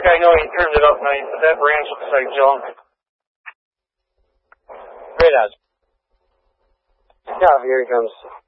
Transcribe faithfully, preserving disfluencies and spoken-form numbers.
I know he turned it up nice, but that branch looks like junk. Great odds. Yeah, here he comes.